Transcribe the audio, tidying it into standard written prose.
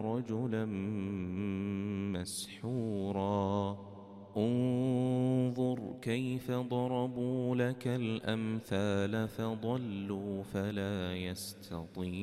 رجلا مسحورا انظر كيف ضربوا لك الأمثال فضلوا فلا يستطيعون